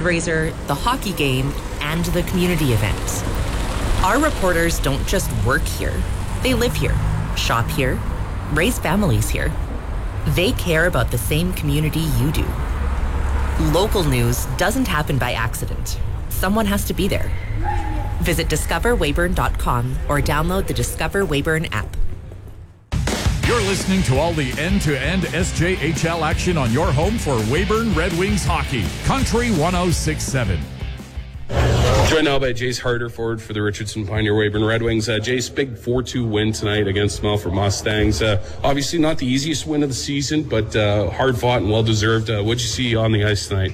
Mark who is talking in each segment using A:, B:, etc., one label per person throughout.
A: fundraiser, the hockey game, and the community event. Our reporters don't just work here. They live here, shop here, raise families here. They care about the same community you do. Local news doesn't happen by accident. Someone has to be there. Visit discoverweyburn.com or download the Discover Weyburn app.
B: You're listening to all the end-to-end SJHL action on your home for Weyburn Red Wings hockey. Country 106.7.
C: Joined now by Jace Harder, forward for the Richardson Pioneer Weyburn Red Wings. Jace, big 4-2 win tonight against the Melfort Mustangs. Obviously not the easiest win of the season, but hard-fought and well-deserved. What'd you see on the ice tonight?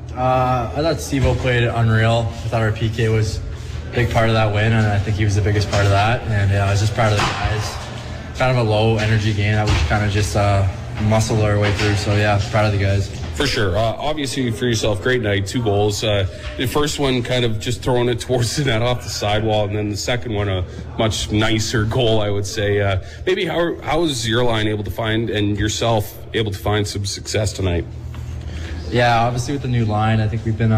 D: I thought Steve-O played unreal. I thought our PK was a big part of that win, and I think he was the biggest part of that. And I was just proud of the guys. Kind of a low-energy game that we kind of just muscle our way through. So, yeah, proud of the guys.
C: For sure. Obviously, for yourself, great night, 2 goals. The first one kind of just throwing it towards the net off the sidewall, and then the second one a much nicer goal, I would say. Maybe how was your line able to find, and yourself able to find some success tonight?
D: Yeah, obviously with the new line, I think we've been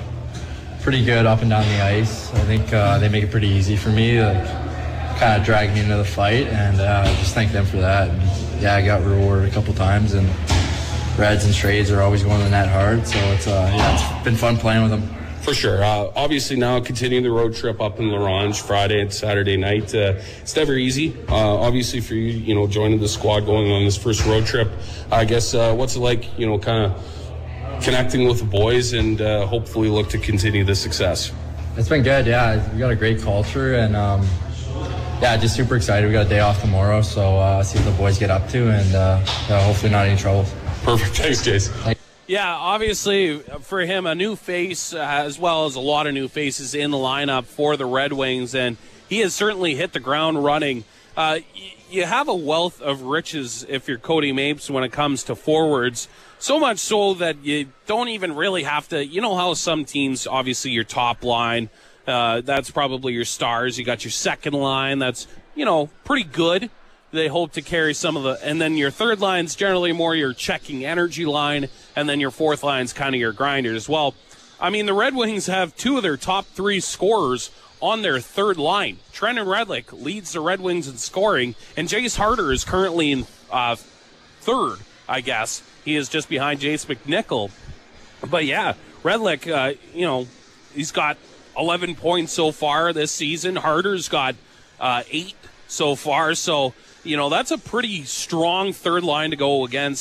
D: pretty good up and down the ice. I think they make it pretty easy for me, kind of drag me into the fight, and just thank them for that. And, yeah, I got rewarded a couple times, and Reds and Trades are always going to the net hard, so it's been fun playing with them.
C: For sure. Obviously now continuing the road trip up in La Ronge Friday and Saturday night. It's never easy. Obviously for you, joining the squad going on this first road trip, I guess what's it like, kind of connecting with the boys and hopefully look to continue the success?
D: It's been good, yeah. We got a great culture, and just super excited. We got a day off tomorrow, so see what the boys get up to, and hopefully not any trouble.
C: Perfect. Thanks, Jason.
E: Yeah, obviously for him, a new face as well as a lot of new faces in the lineup for the Red Wings, and he has certainly hit the ground running. You have a wealth of riches if you're Cody Mapes when it comes to forwards, so much so that you don't even really have to, how some teams, obviously your top line, that's probably your stars. You got your second line that's, pretty good. They hope to carry some of and then your third line's generally more your checking energy line, and then your fourth line's kind of your grinders. Well, I mean, the Red Wings have 2 of their top 3 scorers on their third line. Trenton Redlick leads the Red Wings in scoring, and Jace Harder is currently in third, I guess. He is just behind Jace McNichol. But yeah, Redlick, he's got 11 points so far this season. Harder's got 8 so far, so that's a pretty strong third line to go against.